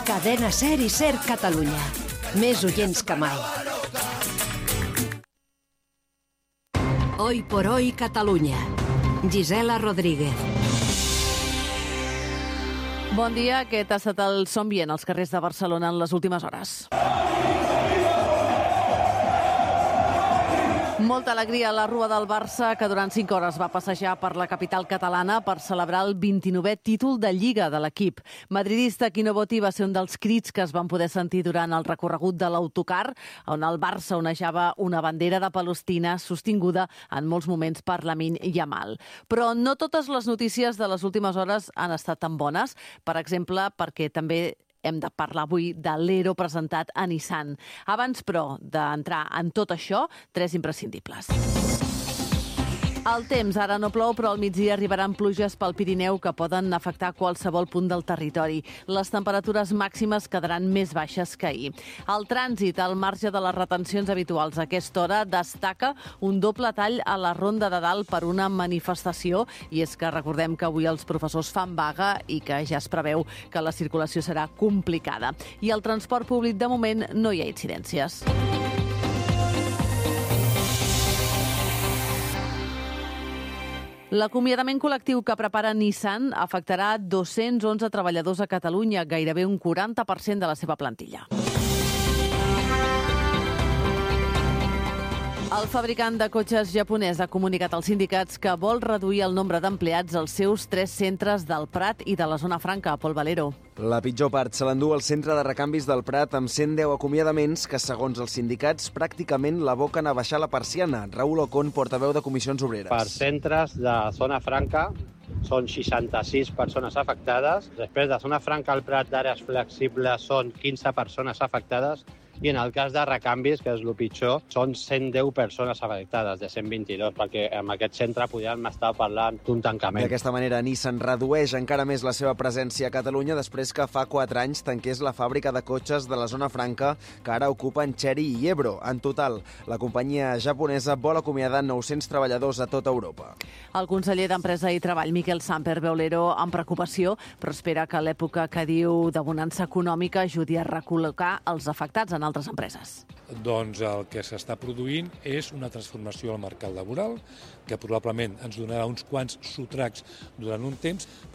Cadena Ser i Ser Catalunya. Més oients que mai. Hoy por hoy Catalunya. Gisela Rodríguez. Bon dia. Aquest ha estat el somni als carrers de Barcelona en les últimes hores. Molta alegria a la Rua del Barça, que durant 5 hores va passejar per la capital catalana per celebrar el 29è títol de Lliga de l'equip. Madridista qui no voti va ser un dels crits que es van poder sentir durant el recorregut de l'autocar, on el Barça onejava una bandera de Palestina sostinguda en molts moments per Lamine Yamal. Però no totes les notícies de les últimes hores han estat tan bones. Per exemple, perquè també hem de parlar avui de l'Ero presentat a Nissan. Abans, però, d'entrar en tot això, 3 imprescindibles. El temps, ara no plou, però al migdia arribaran pluges pel Pirineu que poden afectar qualsevol punt del territori. Les temperatures màximes quedaran més baixes que ahir. El trànsit, al marge de les retencions habituals a aquesta hora, destaca un doble tall a la Ronda de Dalt per una manifestació, i és que recordem que avui els professors fan vaga i que ja es preveu que la circulació serà complicada. I al transport públic, de moment, no hi ha incidències. L'acomiadament col·lectiu que prepara Nissan afectarà 211 treballadors a Catalunya, gairebé un 40% de la seva plantilla. El fabricant de cotxes japonès ha comunicat als sindicats que vol reduir el nombre d'empleats als seus 3 centres del Prat i de la Zona Franca, a Pol Valero. La pitjor part se l'endú el centre de recanvis del Prat amb 110 acomiadaments que, segons els sindicats, pràcticament l'aboquen a baixar la persiana. Raül Ocon, portaveu de Comissions Obreres. Per centres de Zona Franca són 66 persones afectades. Després de Zona Franca al Prat d'àrees flexibles són 15 persones afectades. I en el cas de recanvis, que és el pitjor, són 110 persones afectades, de 122, perquè en aquest centre podríem estar parlant d'un tancament. D'aquesta manera, Nissan redueix encara més la seva presència a Catalunya després que fa 4 anys tanqués la fàbrica de cotxes de la Zona Franca, que ara ocupen Chery i Ebro. En total, la companyia japonesa vol acomiadar 900 treballadors a tota Europa. El conseller d'Empresa i Treball, Miquel Samper, veu l'Ero amb preocupació, però espera que l'època que diu de bonança econòmica ajudi a recol·locar els afectats en altres empreses. Doncs el que s'està produint és una transformació al mercat laboral que probablement ens donarà uns quants sotracs durant un temps,